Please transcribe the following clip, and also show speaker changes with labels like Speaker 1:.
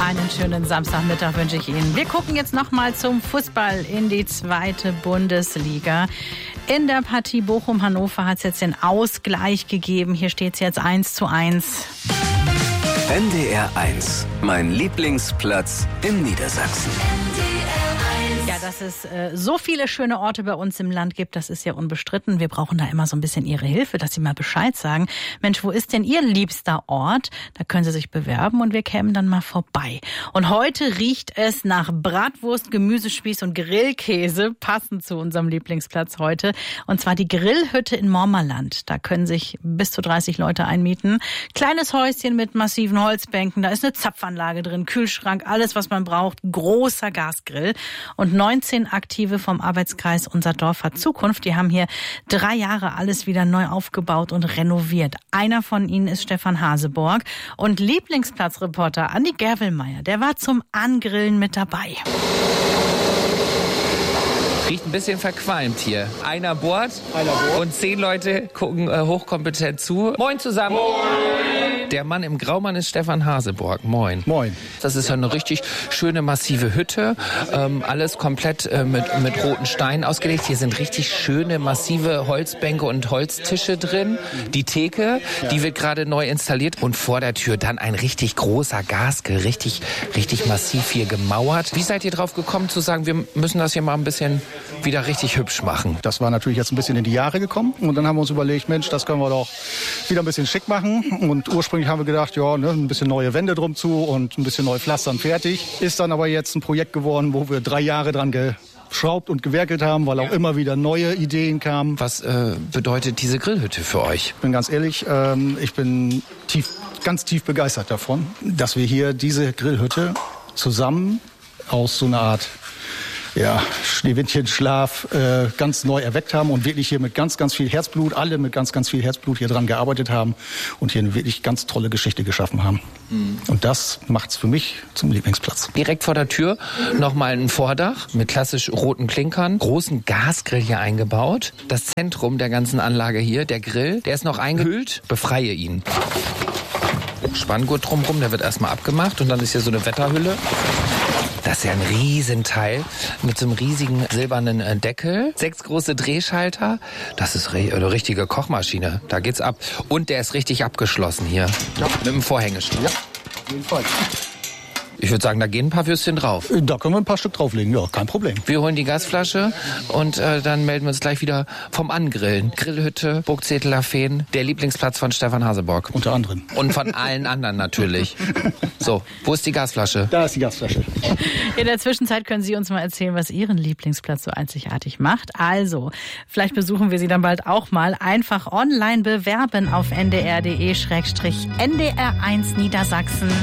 Speaker 1: Einen schönen Samstagmittag wünsche ich Ihnen. Wir gucken jetzt nochmal zum Fußball in die 2. Bundesliga. In der Partie Bochum-Hannover hat es jetzt den Ausgleich gegeben. Hier steht es jetzt 1:1.
Speaker 2: NDR 1, mein Lieblingsplatz in Niedersachsen.
Speaker 1: Ja, dass es so viele schöne Orte bei uns im Land gibt, das ist ja unbestritten. Wir brauchen da immer so ein bisschen Ihre Hilfe, dass Sie mal Bescheid sagen. Mensch, wo ist denn Ihr liebster Ort? Da können Sie sich bewerben und wir kämen dann mal vorbei. Und heute riecht es nach Bratwurst, Gemüsespieß und Grillkäse, passend zu unserem Lieblingsplatz heute. Und zwar die Grillhütte in Mormerland. Da können sich bis zu 30 Leute einmieten. Kleines Häuschen mit massiven Holzbänken, da ist eine Zapfanlage drin, Kühlschrank, alles, was man braucht, großer Gasgrill. Und 19 Aktive vom Arbeitskreis Unser Dorf hat Zukunft. Die haben hier 3 Jahre alles wieder neu aufgebaut und renoviert. Einer von ihnen ist Stefan Haseborg. Und Lieblingsplatzreporter Andi Gerwelmeier, der war zum Angrillen mit dabei.
Speaker 3: Riecht ein bisschen verqualmt hier. Einer bohrt und 10 Leute gucken hochkompetent zu. Moin zusammen. Moin. Der Mann im Graumann ist Stefan Haseborg. Moin.
Speaker 4: Moin.
Speaker 3: Das ist eine richtig schöne, massive Hütte. Alles komplett mit roten Steinen ausgelegt. Hier sind richtig schöne, massive Holzbänke und Holztische drin. Die Theke, die wird gerade neu installiert. Und vor der Tür dann ein richtig großer Gasgrill. Richtig massiv hier gemauert. Wie seid ihr drauf gekommen zu sagen, wir müssen das hier mal ein bisschen wieder richtig hübsch machen?
Speaker 4: Das war natürlich jetzt ein bisschen in die Jahre gekommen. Und dann haben wir uns überlegt, Mensch, das können wir doch wieder ein bisschen schick machen. Und ursprünglich haben wir gedacht, ja, ne, ein bisschen neue Wände drum zu und ein bisschen neu pflastern, fertig. Ist dann aber jetzt ein Projekt geworden, wo wir 3 Jahre dran geschraubt und gewerkelt haben, weil auch immer wieder neue Ideen kamen.
Speaker 3: Was bedeutet diese Grillhütte für euch?
Speaker 4: Ich bin ganz ehrlich, ich bin ganz tief begeistert davon, dass wir hier diese Grillhütte zusammen aus so einer Art Schneewittchenschlaf ganz neu erweckt haben und wirklich hier mit ganz viel Herzblut, alle mit ganz viel Herzblut hier dran gearbeitet haben und hier eine wirklich ganz tolle Geschichte geschaffen haben. Mhm. Und das macht's für mich zum Lieblingsplatz.
Speaker 3: Direkt vor der Tür nochmal ein Vordach mit klassisch roten Klinkern, großen Gasgrill hier eingebaut. Das Zentrum der ganzen Anlage hier, der Grill, der ist noch eingehüllt. Befreie ihn. Spanngurt drumherum, der wird erstmal abgemacht und dann ist hier so eine Wetterhülle. Das ist ja ein Riesenteil mit so einem riesigen silbernen Deckel. 6 große Drehschalter. Das ist eine richtige Kochmaschine. Da geht's ab. Und der ist richtig abgeschlossen hier. Ja. Mit einem Vorhängeschloss.
Speaker 4: Ja, auf jeden Fall.
Speaker 3: Ich würde sagen, da gehen ein paar Würstchen drauf.
Speaker 4: Da können wir ein paar Stück drauflegen, ja, kein Problem.
Speaker 3: Wir holen die Gasflasche und dann melden wir uns gleich wieder vom Angrillen. Grillhütte, Burgzeteler Feen, der Lieblingsplatz von Stefan Haseborg.
Speaker 4: Unter anderem.
Speaker 3: Und von allen anderen natürlich. So, wo ist die Gasflasche?
Speaker 4: Da ist die Gasflasche.
Speaker 1: In der Zwischenzeit können Sie uns mal erzählen, was Ihren Lieblingsplatz so einzigartig macht. Also, vielleicht besuchen wir Sie dann bald auch mal. Einfach online bewerben auf ndr.de/ndr1 Niedersachsen.